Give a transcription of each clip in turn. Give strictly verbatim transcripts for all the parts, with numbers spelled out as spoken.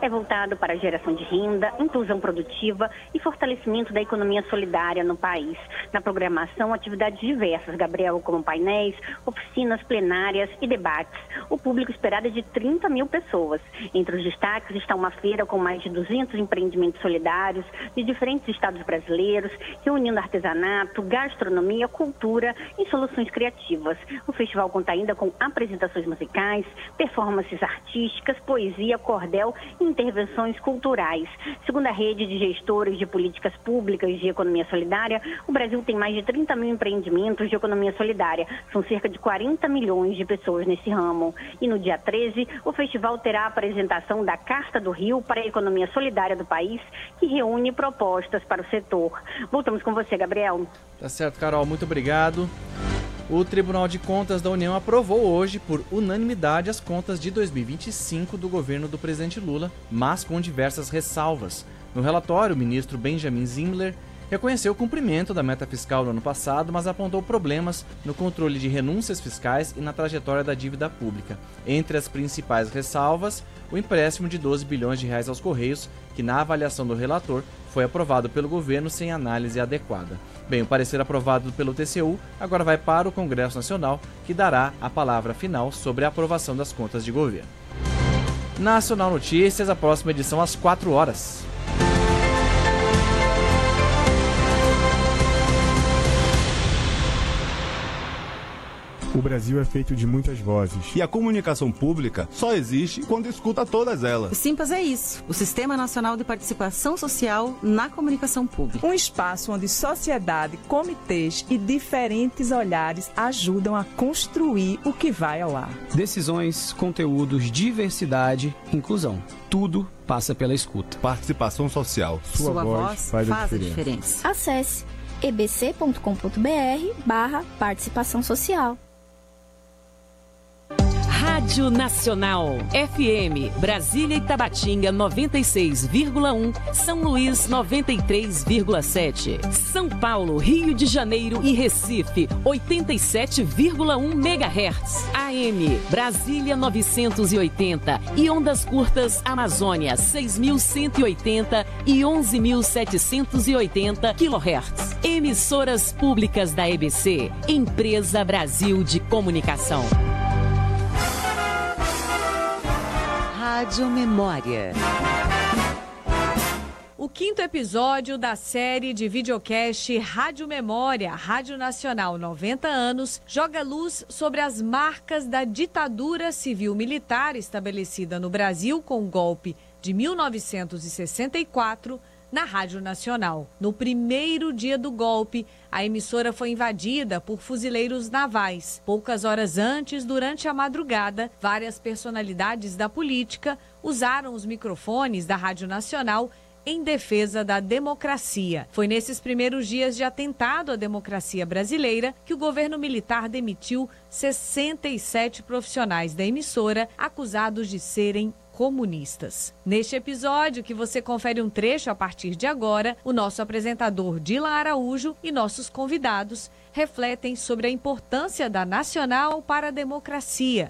é voltado para a geração de renda, inclusão produtiva e fortalecimento da economia solidária no país. Na programação, atividades diversas, Gabriel, como painéis, oficinas plenárias e debates. O público esperado é de trinta mil pessoas. Entre os destaques está uma feira com mais de duzentos empreendimentos solidários de diferentes estados brasileiros, reunindo artesanato, gastronomia, cultura e soluções criativas. O festival conta ainda com apresentações musicais, performances artísticas, poesia, cordel e intervenções culturais. Segundo a rede de gestores de políticas públicas de economia solidária, o Brasil tem mais de trinta mil empreendimentos de economia solidária. São cerca de quarenta milhões de pessoas nesse ramo. E no dia treze, o festival terá a apresentação da Carta do Rio para a Economia Solidária do país, que reúne propostas para o setor. Voltamos com você, Gabriel. Tá certo, Carol. Muito obrigado. O Tribunal de Contas da União aprovou hoje, por unanimidade, as contas de dois mil e vinte e cinco do governo do presidente Lula, mas com diversas ressalvas. No relatório, o ministro Benjamin Zimler reconheceu o cumprimento da meta fiscal no ano passado, mas apontou problemas no controle de renúncias fiscais e na trajetória da dívida pública. Entre as principais ressalvas, o empréstimo de doze bilhões de reais aos Correios, que na avaliação do relator foi aprovado pelo governo sem análise adequada. Bem, o parecer aprovado pelo T C U agora vai para o Congresso Nacional, que dará a palavra final sobre a aprovação das contas de governo. Nacional Notícias, a próxima edição às quatro horas. O Brasil é feito de muitas vozes. E a comunicação pública só existe quando escuta todas elas. O Simpas é isso, o Sistema Nacional de Participação Social na Comunicação Pública. Um espaço onde sociedade, comitês e diferentes olhares ajudam a construir o que vai ao ar. Decisões, conteúdos, diversidade, inclusão. Tudo passa pela escuta. Participação social. Sua, Sua voz, voz faz, faz a, diferença. a diferença. Acesse e b c ponto com ponto b r barra participação social. Rádio Nacional, F M, Brasília e Tabatinga noventa e seis vírgula um, São Luís noventa e três vírgula sete, São Paulo, Rio de Janeiro e Recife oitenta e sete vírgula um megahertz, A M, Brasília novecentos e oitenta e ondas curtas Amazônia seis mil cento e oitenta e onze mil setecentos e oitenta quilohertz. Emissoras públicas da E B C, Empresa Brasil de Comunicação. Rádio Memória. O quinto episódio da série de videocast Rádio Memória, Rádio Nacional noventa anos, joga luz sobre as marcas da ditadura civil-militar estabelecida no Brasil com o golpe de mil novecentos e sessenta e quatro na Rádio Nacional. No primeiro dia do golpe, a emissora foi invadida por fuzileiros navais. Poucas horas antes, durante a madrugada, várias personalidades da política usaram os microfones da Rádio Nacional em defesa da democracia. Foi nesses primeiros dias de atentado à democracia brasileira que o governo militar demitiu sessenta e sete profissionais da emissora acusados de serem comunistas. Neste episódio, que você confere um trecho a partir de agora, o nosso apresentador Dilan Araújo e nossos convidados refletem sobre a importância da Nacional para a democracia.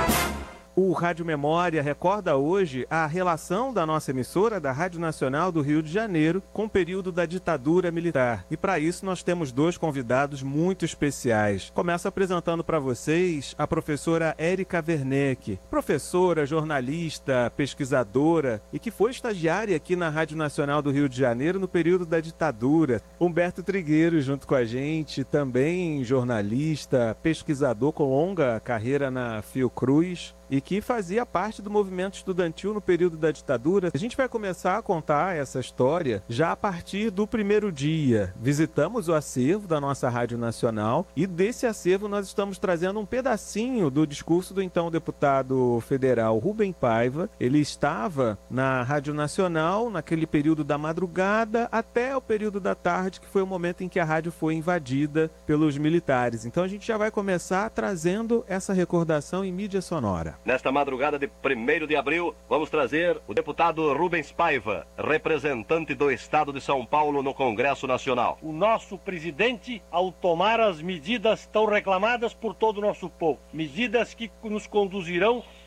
O Rádio Memória recorda hoje a relação da nossa emissora, da Rádio Nacional do Rio de Janeiro, com o período da ditadura militar. E para isso nós temos dois convidados muito especiais. Começo apresentando para vocês a professora Érica Werneck, professora, jornalista, pesquisadora e que foi estagiária aqui na Rádio Nacional do Rio de Janeiro no período da ditadura. Humberto Trigueiro junto com a gente, também jornalista, pesquisador com longa carreira na Fiocruz e que fazia parte do movimento estudantil no período da ditadura. A gente vai começar a contar essa história já a partir do primeiro dia. Visitamos o acervo da nossa Rádio Nacional e desse acervo nós estamos trazendo um pedacinho do discurso do então deputado federal Rubem Paiva. Ele estava na Rádio Nacional naquele período da madrugada até o período da tarde, que foi o momento em que a rádio foi invadida pelos militares. Então a gente já vai começar trazendo essa recordação em mídia sonora. Nesta madrugada de primeiro de abril, vamos trazer o deputado Rubens Paiva, representante do Estado de São Paulo no Congresso Nacional. O nosso presidente, ao tomar as medidas tão reclamadas por todo o nosso povo, medidas que nos conduzirão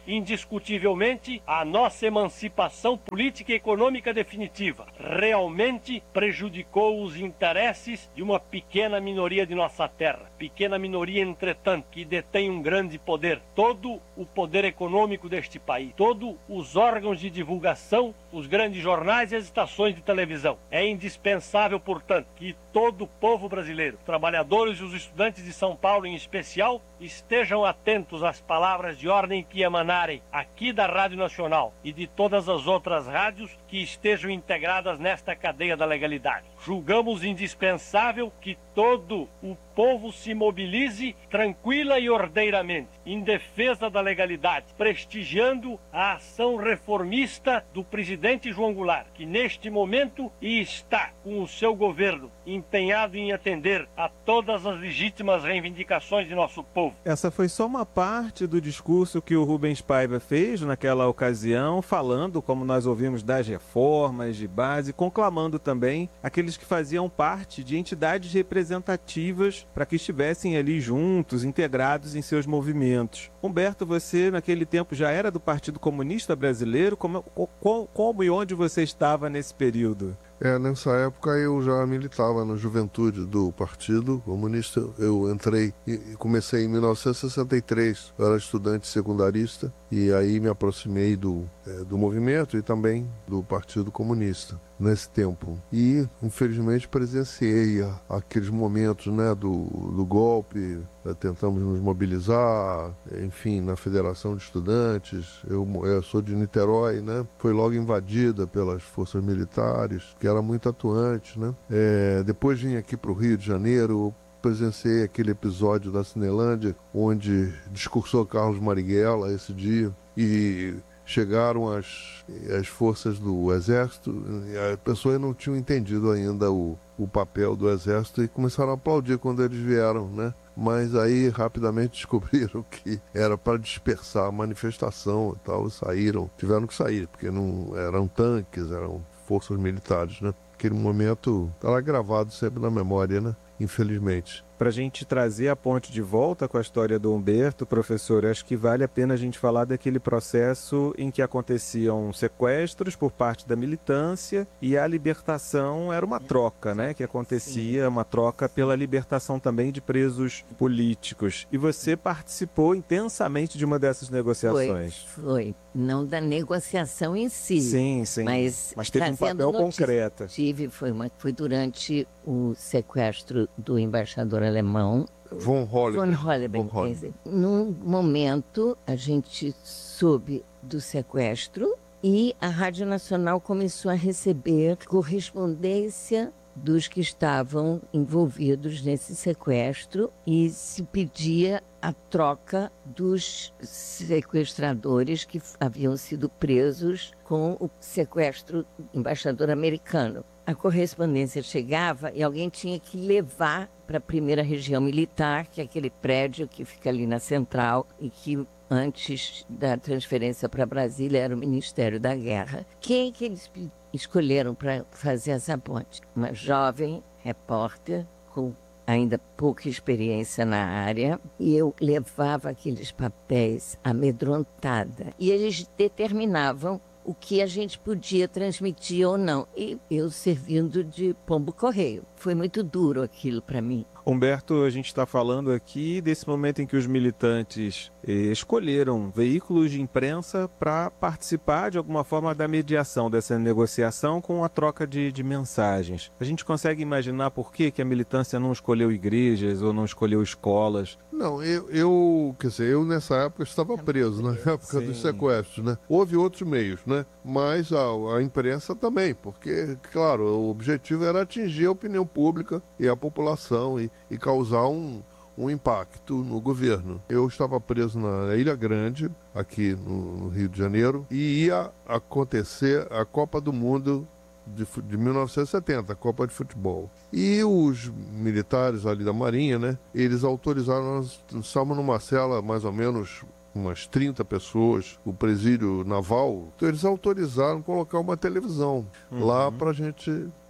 indiscutivelmente a nossa emancipação política e econômica definitiva. Realmente prejudicou os interesses de uma pequena minoria de nossa terra. Pequena minoria, entretanto, que detém um grande poder. Todo o poder econômico deste país, todos os órgãos de divulgação, os grandes jornais e as estações de televisão. É indispensável, portanto, que todo o povo brasileiro, os trabalhadores e os estudantes de São Paulo em especial, estejam atentos às palavras de ordem que emanarem aqui da Rádio Nacional e de todas as outras rádios que estejam integradas nesta cadeia da legalidade. Julgamos indispensável que todo o povo se mobilize tranquila e ordeiramente em defesa da legalidade, prestigiando a ação reformista do presidente João Goulart, que neste momento está com o seu governo empenhado em atender a todas as legítimas reivindicações de nosso povo. Essa foi só uma parte do discurso que o Rubens Paiva fez naquela ocasião, falando, como nós ouvimos, das reformas de base, conclamando também aqueles que faziam parte de entidades representativas para que estivessem ali juntos, integrados em seus movimentos. Humberto, você naquele tempo já era do Partido Comunista Brasileiro? Como, como, como e onde você estava nesse período? É, nessa época eu já militava na juventude do Partido Comunista. Eu entrei e comecei em mil novecentos e sessenta e três, eu era estudante secundarista, e aí me aproximei do, é, do movimento e também do Partido Comunista nesse tempo. E, infelizmente, presenciei a, aqueles momentos, né, do, do golpe, é, tentamos nos mobilizar, enfim, na Federação de Estudantes. Eu, eu sou de Niterói, né, foi logo invadida pelas forças militares, que era muito atuante, né. É, depois vim aqui para o Rio de Janeiro, presenciei aquele episódio da Cinelândia, onde discursou Carlos Marighella esse dia, e chegaram as, as forças do Exército, e as pessoas não tinham entendido ainda o, o papel do Exército e começaram a aplaudir quando eles vieram, né? Mas aí rapidamente descobriram que era para dispersar a manifestação e tal, e saíram, tiveram que sair, porque não eram tanques, eram forças militares, né? Aquele momento está lá gravado sempre na memória, né? Infelizmente. Para a gente trazer a ponte de volta com a história do Humberto, professor, acho que vale a pena a gente falar daquele processo em que aconteciam sequestros por parte da militância e a libertação era uma troca, né? Que acontecia, uma troca pela libertação também de presos políticos. E você participou intensamente de uma dessas negociações. Foi, foi. Não da negociação em si. Sim, sim. Mas, mas teve um papel notícia. concreto. Tive, foi, uma, foi durante o sequestro do embaixador alemão Von Holleben. Von Holleben. Von Holleben. Num momento, a gente soube do sequestro e a Rádio Nacional começou a receber correspondência dos que estavam envolvidos nesse sequestro e se pedia a troca dos sequestradores que haviam sido presos com o sequestro do embaixador americano. A correspondência chegava e alguém tinha que levar para a primeira região militar, que é aquele prédio que fica ali na central e que antes da transferência para Brasília era o Ministério da Guerra. Quem que eles escolheram para fazer essa ponte? Uma jovem repórter com ainda pouca experiência na área, e eu levava aqueles papéis amedrontada. E eles determinavam o que a gente podia transmitir ou não. E eu servindo de pombo-correio. Foi muito duro aquilo para mim. Humberto, a gente está falando aqui desse momento em que os militantes eh, escolheram veículos de imprensa para participar de alguma forma da mediação dessa negociação com a troca de, de mensagens. A gente consegue imaginar por que, que a militância não escolheu igrejas ou não escolheu escolas? Não, eu, eu quer dizer, eu nessa época estava preso, na época Sim. dos sequestros, né? Houve outros meios, né? Mas a, a imprensa também, porque, claro, o objetivo era atingir a opinião pública e a população e, e causar um, um impacto no governo. Eu estava preso na Ilha Grande, aqui no, no Rio de Janeiro, e ia acontecer a Copa do Mundo de, de mil novecentos e setenta, a Copa de Futebol. E os militares ali da Marinha, né, eles autorizaram, nós estávamos numa cela mais ou menos umas trinta pessoas, o presídio naval, então eles autorizaram colocar uma televisão uhum. lá para a gente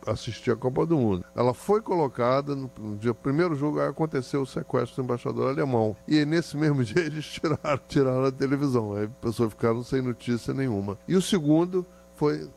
assistir a Copa do Mundo. Ela foi colocada no, no dia primeiro jogo, aí aconteceu o sequestro do embaixador alemão. E nesse mesmo dia eles tiraram, tiraram a televisão. Aí as pessoas ficaram sem notícia nenhuma. E o segundo foi